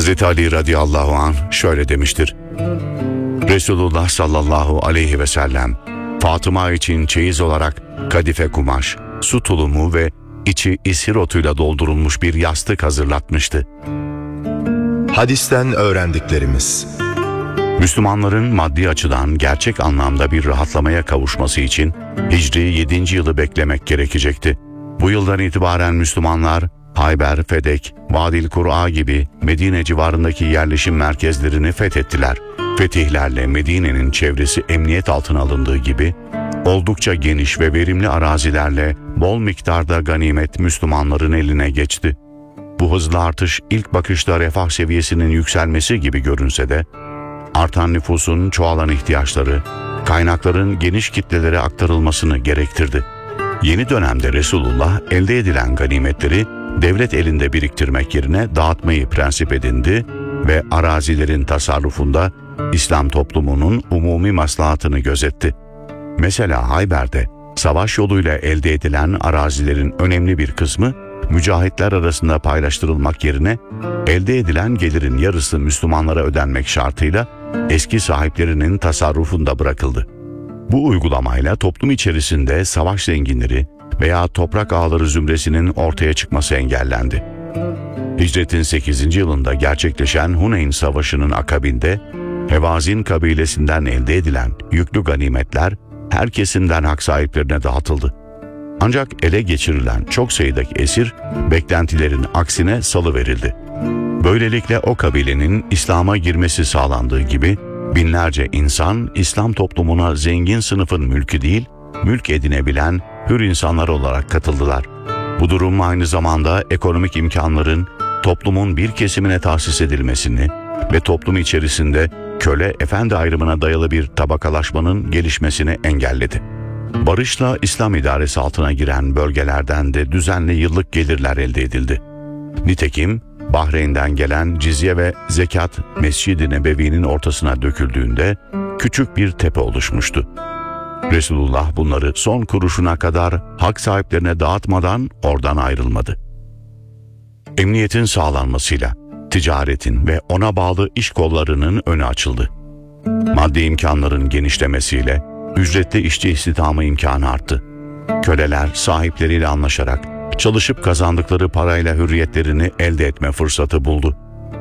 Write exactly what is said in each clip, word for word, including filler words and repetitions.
Hazreti Ali radıyallahu anh şöyle demiştir: Resulullah sallallahu aleyhi ve sellem Fatıma için çeyiz olarak kadife kumaş, su tulumu ve içi isir otuyla doldurulmuş bir yastık hazırlatmıştı. Hadisten öğrendiklerimiz: Müslümanların maddi açıdan gerçek anlamda bir rahatlamaya kavuşması için Hicri yedinci yılı beklemek gerekecekti. Bu yıldan itibaren Müslümanlar Hayber, Fedek, Vadil Kur'a gibi Medine civarındaki yerleşim merkezlerini fethettiler. Fetihlerle Medine'nin çevresi emniyet altına alındığı gibi oldukça geniş ve verimli arazilerle bol miktarda ganimet Müslümanların eline geçti. Bu hızlı artış ilk bakışta refah seviyesinin yükselmesi gibi görünse de artan nüfusun çoğalan ihtiyaçları, kaynakların geniş kitlelere aktarılmasını gerektirdi. Yeni dönemde Resulullah elde edilen ganimetleri devlet elinde biriktirmek yerine dağıtmayı prensip edindi ve arazilerin tasarrufunda İslam toplumunun umumi maslahatını gözetti. Mesela Hayber'de savaş yoluyla elde edilen arazilerin önemli bir kısmı mücahitler arasında paylaştırılmak yerine elde edilen gelirin yarısı Müslümanlara ödenmek şartıyla eski sahiplerinin tasarrufunda bırakıldı. Bu uygulamayla toplum içerisinde savaş zenginleri veya toprak ağaları zümresinin ortaya çıkması engellendi. Hicretin sekizinci yılında gerçekleşen Huneyn Savaşı'nın akabinde Hevazin kabilesinden elde edilen yüklü ganimetler her kesimden hak sahiplerine dağıtıldı. Ancak ele geçirilen çok sayıdaki esir beklentilerin aksine salıverildi. Böylelikle o kabilenin İslam'a girmesi sağlandığı gibi binlerce insan İslam toplumuna zengin sınıfın mülkü değil, mülk edinebilen hür insanlar olarak katıldılar. Bu durum aynı zamanda ekonomik imkanların toplumun bir kesimine tahsis edilmesini ve toplum içerisinde köle efendi ayrımına dayalı bir tabakalaşmanın gelişmesini engelledi. Barışla İslam idaresi altına giren bölgelerden de düzenli yıllık gelirler elde edildi. Nitekim Bahreyn'den gelen cizye ve zekat Mescid-i Nebevi'nin ortasına döküldüğünde küçük bir tepe oluşmuştu. Resulullah bunları son kuruşuna kadar hak sahiplerine dağıtmadan oradan ayrılmadı. Emniyetin sağlanmasıyla ticaretin ve ona bağlı iş kollarının önü açıldı. Maddi imkanların genişlemesiyle ücretli işçi istihdamı imkanı arttı. Köleler sahipleriyle anlaşarak çalışıp kazandıkları parayla hürriyetlerini elde etme fırsatı buldu.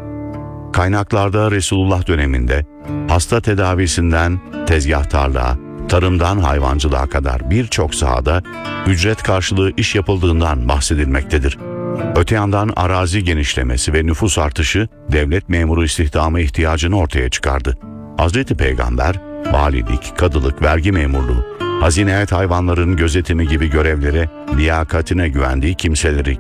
Kaynaklarda Resulullah döneminde hasta tedavisinden tezgahtarlığa, tarımdan hayvancılığa kadar birçok sahada ücret karşılığı iş yapıldığından bahsedilmektedir. Öte yandan arazi genişlemesi ve nüfus artışı devlet memuru istihdamı ihtiyacını ortaya çıkardı. Hazreti Peygamber, valilik, kadılık, vergi memurluğu, hazine hayvanların gözetimi gibi görevlere liyakatine güvendiği kimseleri